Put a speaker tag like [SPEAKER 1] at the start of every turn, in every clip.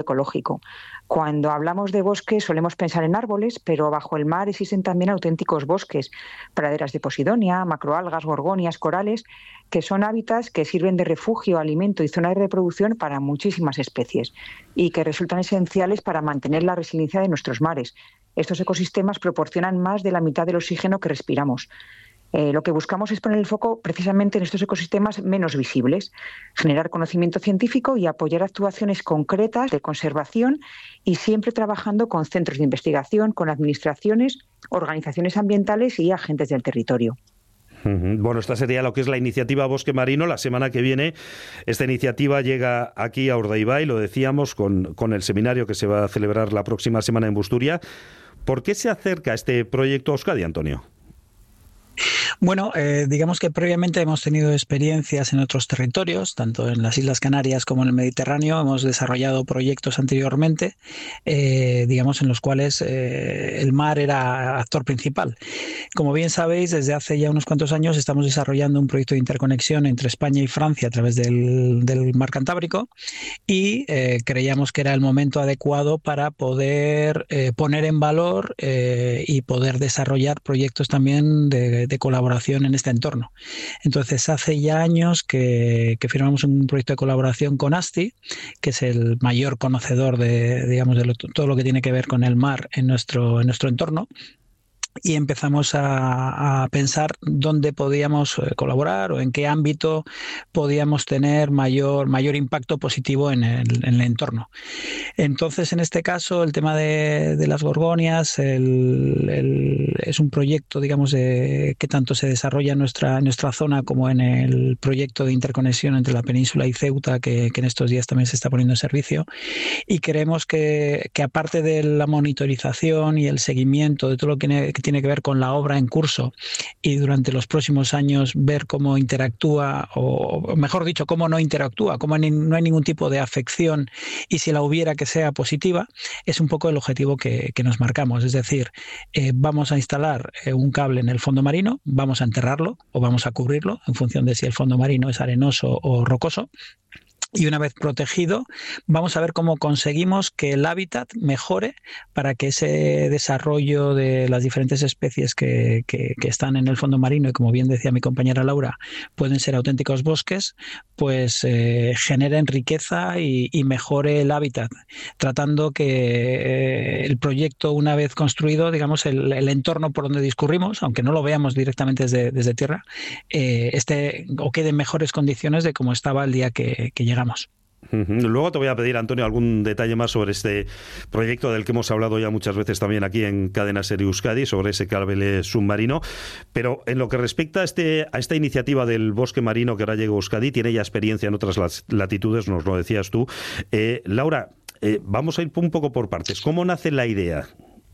[SPEAKER 1] ecológico. Cuando hablamos de bosques solemos pensar en árboles, pero bajo el mar existen también auténticos bosques, praderas de posidonia, macroalgas, gorgonias, corales, que son hábitats que sirven de refugio, alimento y zona de reproducción para muchísimas especies y que resultan esenciales para mantener la resiliencia de nuestros mares. Estos ecosistemas proporcionan más de la mitad del oxígeno que respiramos. Lo que buscamos es poner el foco precisamente en estos ecosistemas menos visibles, generar conocimiento científico y apoyar actuaciones concretas de conservación y siempre trabajando con centros de investigación, con administraciones, organizaciones ambientales y agentes del territorio.
[SPEAKER 2] Bueno, esta sería lo que es la iniciativa Bosque Marino. La semana que viene esta iniciativa llega aquí a Urdaibai, lo decíamos, con el seminario que se va a celebrar la próxima semana en Busturia. ¿Por qué se acerca este proyecto a Euskadi, Antonio?
[SPEAKER 3] Bueno, digamos que previamente hemos tenido experiencias en otros territorios, tanto en las Islas Canarias como en el Mediterráneo. Hemos desarrollado proyectos anteriormente, digamos, en los cuales el mar era actor principal. Como bien sabéis, desde hace ya unos cuantos años estamos desarrollando un proyecto de interconexión entre España y Francia a través del mar Cantábrico y creíamos que era el momento adecuado para poder poner en valor y poder desarrollar proyectos también de colaboración en este entorno. Entonces, hace ya años que firmamos un proyecto de colaboración con ASTI, que es el mayor conocedor de todo lo que tiene que ver con el mar en nuestro entorno. Y empezamos a pensar dónde podíamos colaborar o en qué ámbito podíamos tener mayor impacto positivo en el entorno. Entonces, en este caso, el tema de las gorgonias es un proyecto, digamos, que tanto se desarrolla en nuestra zona como en el proyecto de interconexión entre la península y Ceuta, que en estos días también se está poniendo en servicio. Y creemos que aparte de la monitorización y el seguimiento de todo lo que tiene que ver con la obra en curso y durante los próximos años ver cómo interactúa, o mejor dicho, cómo no interactúa, cómo no hay ningún tipo de afección y si la hubiera que sea positiva, es un poco el objetivo que nos marcamos. Es decir, vamos a instalar un cable en el fondo marino, vamos a enterrarlo o vamos a cubrirlo en función de si el fondo marino es arenoso o rocoso. Y una vez protegido, vamos a ver cómo conseguimos que el hábitat mejore para que ese desarrollo de las diferentes especies que están en el fondo marino, y como bien decía mi compañera Laura, pueden ser auténticos bosques, pues generen riqueza y mejore el hábitat, tratando que el proyecto, una vez construido, digamos, el entorno por donde discurrimos, aunque no lo veamos directamente desde tierra, esté o quede en mejores condiciones de como estaba el día que llegamos.
[SPEAKER 2] Luego te voy a pedir, Antonio, algún detalle más sobre este proyecto del que hemos hablado ya muchas veces también aquí en Cadena Ser Euskadi, sobre ese cable submarino. Pero en lo que respecta a esta iniciativa del bosque marino que ahora llega a Euskadi, tiene ya experiencia en otras latitudes, nos lo decías tú. Laura, vamos a ir un poco por partes. ¿Cómo nace la idea?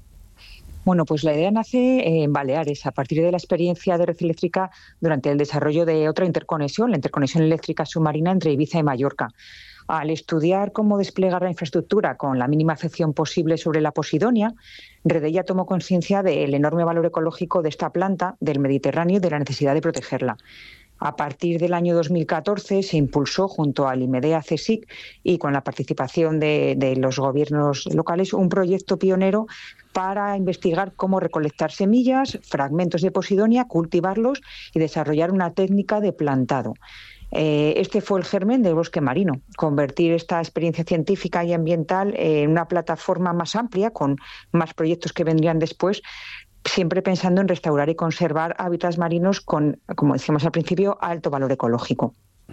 [SPEAKER 1] Bueno, pues la idea nace en Baleares, a partir de la experiencia de Red Eléctrica durante el desarrollo de otra interconexión, la interconexión eléctrica submarina entre Ibiza y Mallorca. Al estudiar cómo desplegar la infraestructura con la mínima afección posible sobre la Posidonia, Redella tomó conciencia del enorme valor ecológico de esta planta del Mediterráneo y de la necesidad de protegerla. A partir del año 2014 se impulsó junto al IMEDEA CSIC y con la participación de los gobiernos locales un proyecto pionero para investigar cómo recolectar semillas, fragmentos de Posidonia, cultivarlos y desarrollar una técnica de plantado. Este fue el germen del bosque marino, convertir esta experiencia científica y ambiental en una plataforma más amplia, con más proyectos que vendrían después, siempre pensando en restaurar y conservar hábitats marinos con, como decíamos al principio, alto valor ecológico.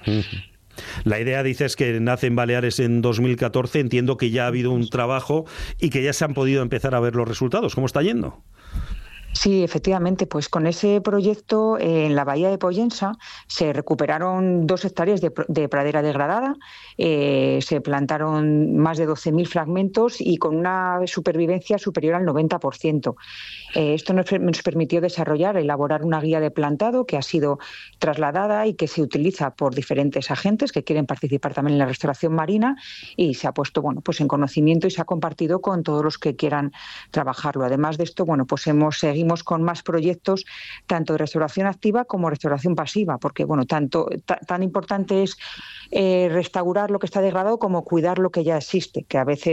[SPEAKER 2] La idea, dices, que nace en Baleares en 2014. Entiendo que ya ha habido un trabajo y que ya se han podido empezar a ver los resultados. ¿Cómo está yendo?
[SPEAKER 1] Sí, efectivamente, pues con ese proyecto en la bahía de Pollensa se recuperaron 2 hectáreas de pradera degradada, se plantaron más de 12.000 fragmentos y con una supervivencia superior al 90%. Esto nos permitió elaborar una guía de plantado que ha sido trasladada y que se utiliza por diferentes agentes que quieren participar también en la restauración marina, y se ha puesto pues en conocimiento y se ha compartido con todos los que quieran trabajarlo. Además de esto, seguimos seguimos con más proyectos tanto de restauración activa como restauración pasiva, porque bueno, tan importante es restaurar lo que está degradado como cuidar lo que ya existe, que a veces